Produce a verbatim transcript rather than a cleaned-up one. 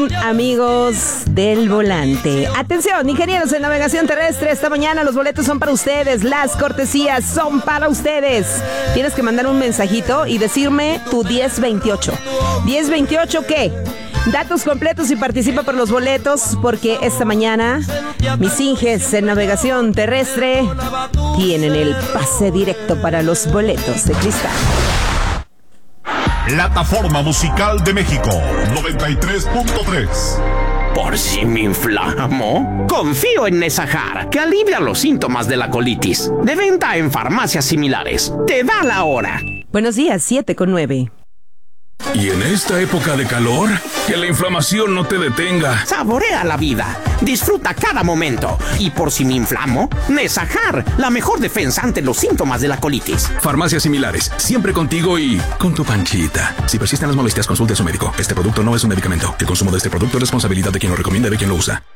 bien, amigos del volante. Atención, ingenieros en navegación terrestre, esta mañana los boletos son para ustedes, las cortesías son para ustedes. Tienes que mandar un mensajito y decirme tu diez veintiocho. ¿diez veintiocho qué? Datos completos y participa por los boletos, porque esta mañana mis inges en navegación terrestre tienen el pase directo para los boletos de cristal. Plataforma Musical de México, noventa y tres punto tres. Por si me inflamo, confío en Nesajar, que alivia los síntomas de la colitis. De venta en farmacias similares. Te da la hora. Buenos días, siete con nueve. Y en esta época de calor, que la inflamación no te detenga. Saborea la vida, disfruta cada momento. Y por si me inflamo, Nesajar, la mejor defensa ante los síntomas de la colitis. Farmacias similares, siempre contigo y con tu panchita. Si persisten las molestias, consulte a su médico. Este producto no es un medicamento. El consumo de este producto es responsabilidad de quien lo recomienda y de quien lo usa.